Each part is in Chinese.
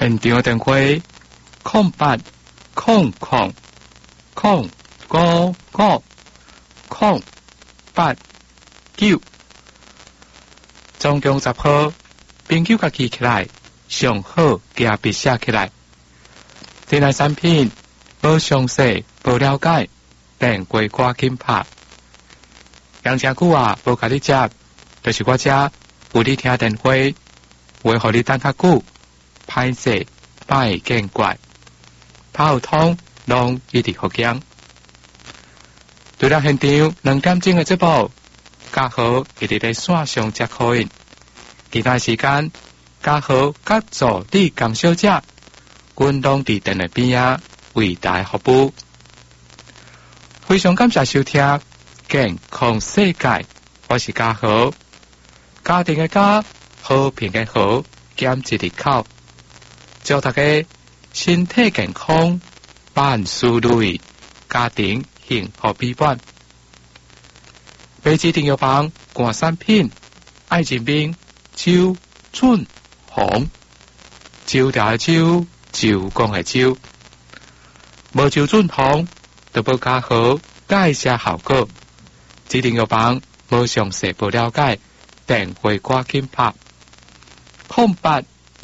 现场电话0800 089，总共10号，朋友家记起来，上好加笔写起来。这类产品无详细、无了解，便过赶紧拍。杨真久啊，无甲你接，就是我这有你听电话，为何你等较久？歹势歹见怪，拍有通，拢一直福建。对了，现场2点钟的节目，嘉豪一直在线上接口音。其他时间，嘉豪甲助理工小姐，阮拢伫电话边啊为大家服务。非常感谢收听健康世界，我是嘉豪。家庭的家，和平的和，减一日口。祝大家身体健康，万事如意，家庭幸福美满。买指定药房冠产品，爱人民周俊宏，周条的周，周公的周，无周俊宏，就无加好介绍效果。指定药房无详细不了解，电话赶紧拍0800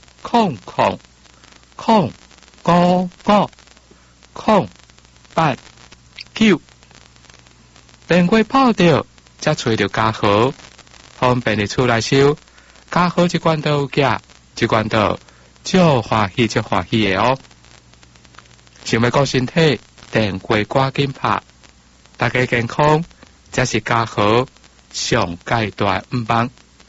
089，电话泡掉，才找到嘉豪，方便你出来收。嘉豪一罐都有价，一罐都足欢喜的哦。想要顾身体，电话赶紧拍。大家健康，这是嘉豪上阶段5帮。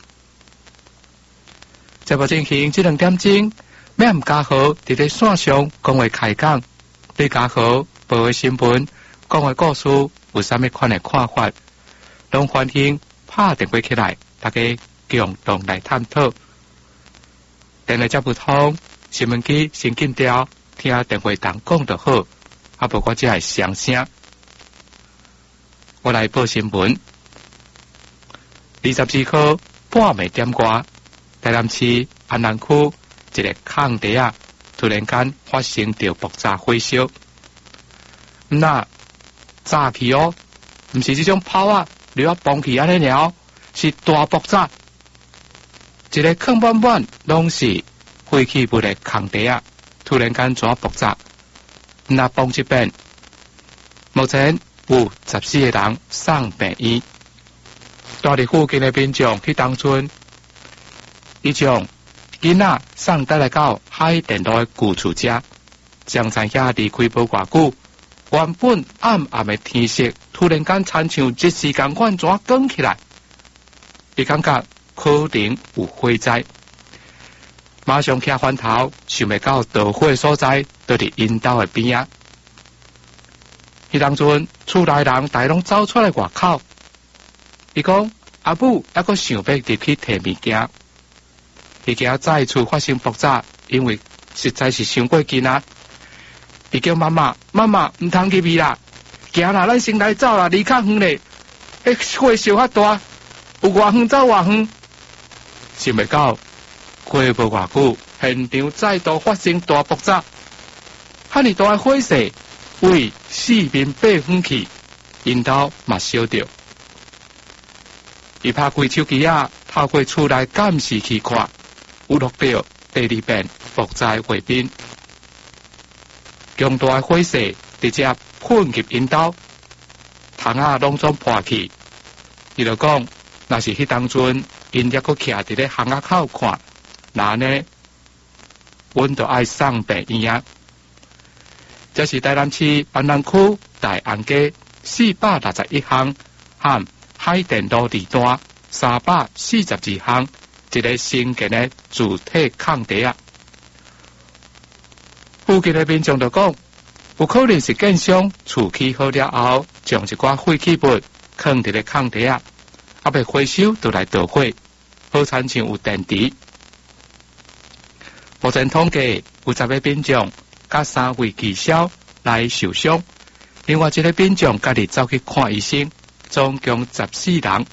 节目进行这2点钟，免嘉豪伫咧线上讲话开讲，对嘉豪报的新闻、讲的故事有啥物款的看法，拢欢迎拍电话起来，大家共同来探讨。电话接不通，新闻机先紧调，听电话人讲就好，啊无我只会响声。我来报新闻。24号半暝点歌，台南市安南区一个空地啊，突然间发生着爆炸火烧。那炸起哦，毋是这种炮啊，你要崩起安尼了，是大爆炸。一个坑满满拢是废弃物的空地啊，突然间怎爆炸？那崩一边，目前有14个人送病院。住伫附近的民众去当村，伊将囡仔送带来到海电路的旧厝家，将知影离开无偌久。原本暗暗的天色，突然间亲像一时间管怎光起来，伊感觉可能有火灾，马上徛翻头，想要到导火的所在，就伫因兜的边啊。迄当阵厝内人大拢走出来外口，伊讲阿母还阁想要入去摕物件，伊惊再次发生爆炸，因为实在是伤过紧啊。伊叫妈妈，妈妈唔通入去啦，行啦，咱先来走啦，离较远咧。迄火烧较大，有偌远走偌远。想袂到过无偌久，现场再度发生大爆炸，遐尼大的火势，为4面8方去，因兜嘛烧着。伊拍开手机啊，透过厝内监视器看，有录到第2遍爆炸画面。强大的火势直接喷入因兜，窗啊拢总破去。伊就讲，若是迄当阵，因还阁徛伫咧巷仔口看，那呢，阮就爱送病院啊。这是台南市安南区大安街461巷和海电路2段342巷一个新建的主体空地啊。附近的民众就讲，有可能是建商厝起好了后，将一寡废弃物放伫咧空地啊，啊未回收就来导火，好亲像有电池。目前统计有10个民众甲3位技销来受伤，另外一个民众家己走去看医生，总共14人。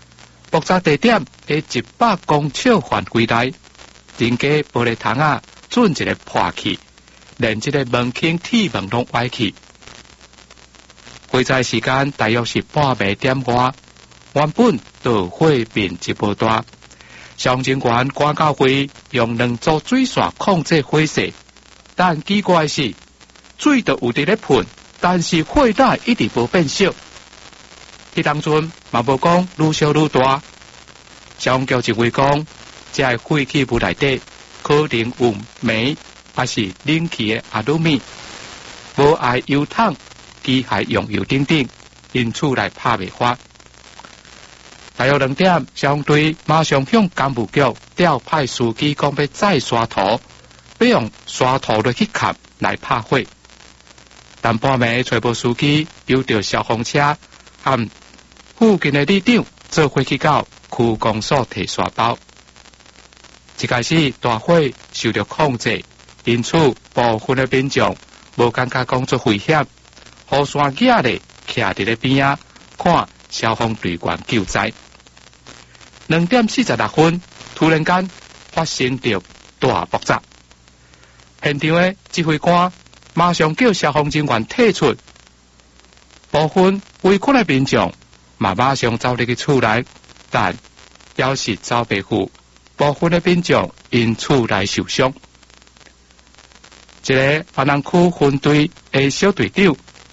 爆炸地点在100公尺范围内，人家玻璃窗啊， 准一个破去，连这个门厅铁门拢歪去。火灾时间大约是半暝点外，原本就火面一波大，消防警员赶到会用2组水线控制火势，但奇怪的是，水就有伫咧喷，但是火势一直无变小。迄当阵嘛无讲愈烧愈大，消防局认为讲，这个废弃物内底可能有煤，还是冷气的阿鲁米，无爱油桶、机械用油等等，因此来拍袂发。大约2点，消防队马上向干部局调派司机讲要再刷土，要用刷土落去砍来拍火。但半暝找无司机，又着消防车和附近的里长做伙去到区公所提刷包。一开始大火受到控制，因此部分的民众无感觉讲做危险，雨伞架咧徛伫咧边啊，看消防队员救灾。2点46分，突然间发生着大爆炸，现场的指挥官马上叫消防人员退出，部分围困的民众嘛马上走入去厝内，但要是走袂赴，部分的民众因厝内受伤。一个安南区分队的小队长，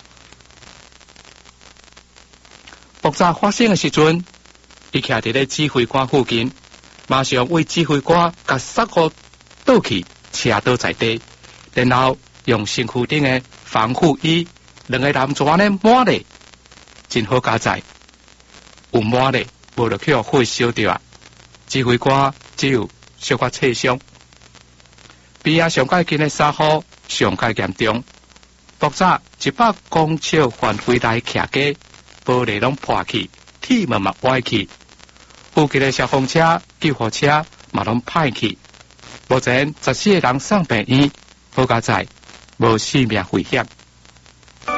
爆炸发生的时阵，伊徛伫咧指挥官附近，马上为指挥官甲杀互倒去，车倒在地，然后用身躯顶的防护衣，2个男蛇呢抹咧，真好加载，有抹咧，无就去互火烧着啊！指挥官只有小可刺伤，边仔上界近的3号上界严重，爆炸100公尺范围内徛家，玻璃拢破去，铁门嘛歪去，附近的消防车、救护车嘛拢歹去，目前14个人送病院，好加载无性命危险。